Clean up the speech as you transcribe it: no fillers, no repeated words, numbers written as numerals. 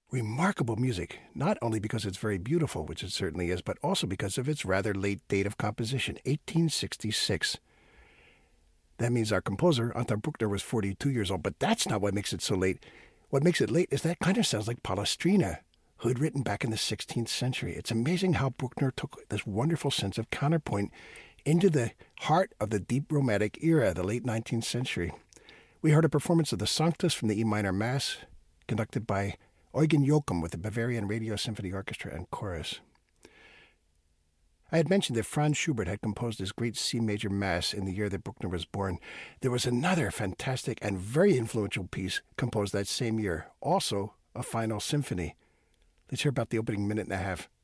Remarkable music, not only because it's very beautiful, which it certainly is, but also because of its rather late date of composition, 1866. That means our composer, Anton Bruckner, was 42 years old, but that's not what makes it so late. What makes it late is that kind of sounds like Palestrina, who had written back in the 16th century. It's amazing how Bruckner took this wonderful sense of counterpoint into the heart of the deep Romantic era, the late 19th century. We heard a performance of the Sanctus from the E minor Mass, conducted by Eugen Joachim with the Bavarian Radio Symphony Orchestra and Chorus. I had mentioned that Franz Schubert had composed his great C major Mass in the year that Bruckner was born. There was another fantastic and very influential piece composed that same year, also a final symphony. Let's hear about the opening minute and a half.